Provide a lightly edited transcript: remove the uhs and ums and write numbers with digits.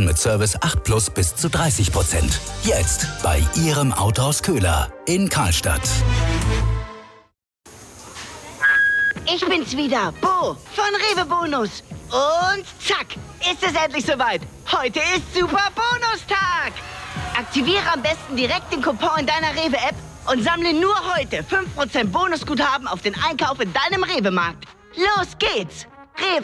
mit Service 8 Plus bis zu 30%. Jetzt bei Ihrem Autohaus Köhler in Karlstadt. Ich bin's wieder, Bo von Rewe Bonus. Und zack, ist es endlich soweit. Heute ist Super Bonustag. Aktiviere am besten direkt den Coupon in deiner Rewe-App und sammle nur heute 5% Bonusguthaben auf den Einkauf in deinem Rewe-Markt. Los geht's! Rewe.